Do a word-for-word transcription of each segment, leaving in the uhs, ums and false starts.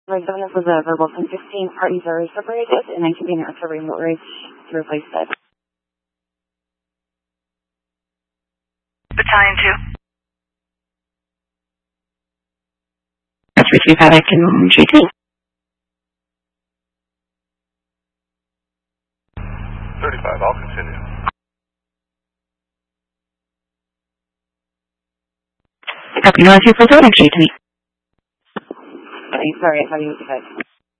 This was a verbal ten fifteen. Parties are separated, and I should be in a remote race to replace that. Battalion two. That's three five, I can G T. thirty-five, I'll continue. Copy, no, two four zero, G T. Sorry, I thought you was ahead.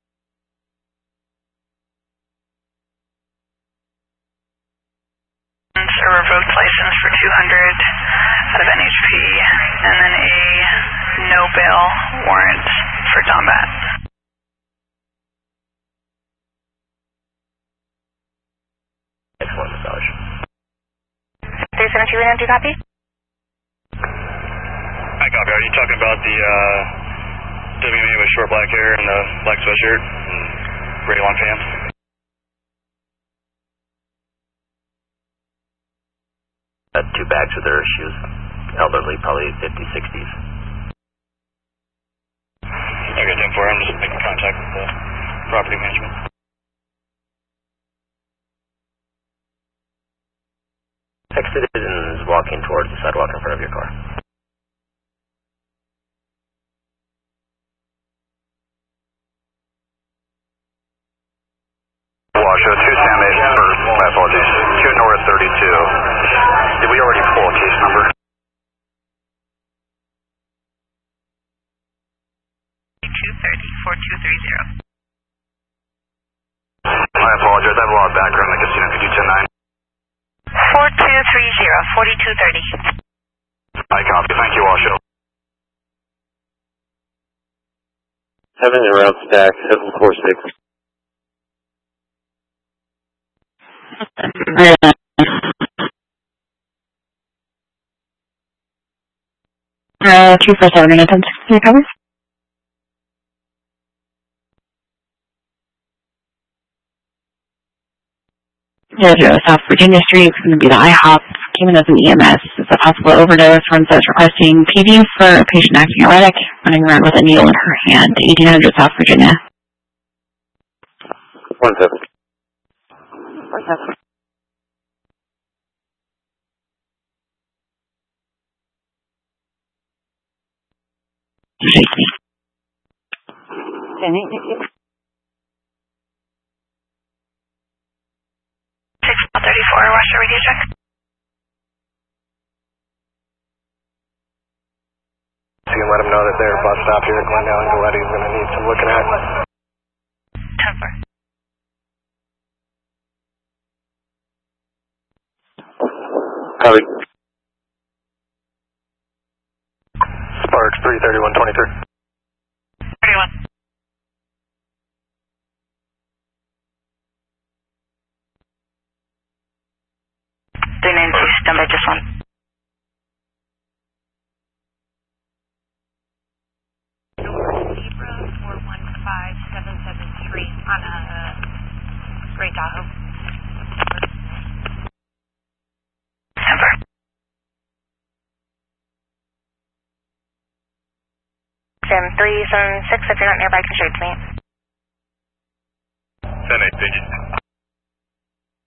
A revoked license for two hundred out of N H P, and then a no bail warrant for Dombat. Excellent massage. three seven two, do copy? I copy. Are you talking about the uh, W M A with short black hair and the black sweatshirt and gray long pants? Uh, two bags with their shoes. Elderly, probably fifties, sixties. Okay, ten four, I'm just making contact with the property management. Six citizens walking towards the sidewalk in front of your car. Washoe, two Sam eight, or my apologies, two North thirty-two. Did we already pull a case number? two thirty, four two three zero. I apologize, I have a lot of background, like a student could do ten nine. four two three zero, forty-two thirty. I copy, thank you, Washoe. Having a round stack, seven four six. Uh, two four seven and a ten sixty cover. Yeah, Joe, South Virginia Street. It's going to be the IHOP. Came in as an E M S. It's a possible overdose. Runs says requesting P V for a patient acting erratic, running around with a needle in her hand. eighteen hundred South Virginia. One seven. One seven. Shake me. Ten eight, thank you. six thirty-four, Washoe radio check. So you can let them know that their bus stop here at Glendale and Galletti is going to need some looking at. ten four. Copy. Sparks, three thirty-one twenty-three. thirty-one. three ninety-two, stand by just one. four one five seven seven three on a Gray Tahoe. Denver. Sim three seven six, if you're not nearby, can show it to me. ten eight, thank you.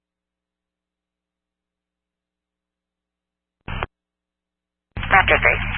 After three.